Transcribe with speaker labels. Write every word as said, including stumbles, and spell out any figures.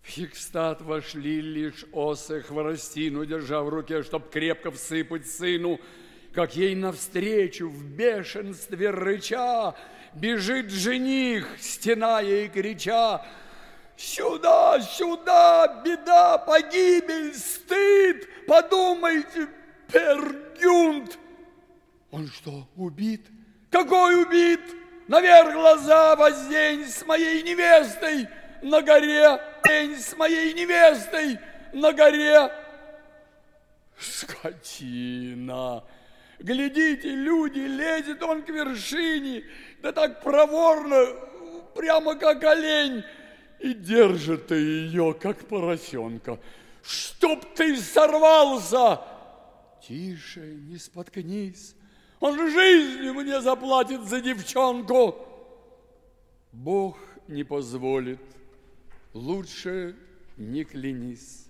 Speaker 1: В Хикстат вошли лишь осы хворостину, держа в руке, чтоб крепко всыпать сыну, как ей навстречу в бешенстве рыча бежит жених, стеная и крича: «Сюда, сюда, беда, погибель, стыд! Подумайте, Пергюнд!» Он что, убит? Какой убит? Наверх глаза воздень с моей невестой на горе, день с моей невестой на горе. Скотина! Глядите, люди, лезет он к вершине, да так проворно, прямо как олень, и держит ее, как поросенка. Чтоб ты сорвался! Тише, не споткнись, он жизнью мне заплатит за девчонку. Бог не позволит, лучше не клянись.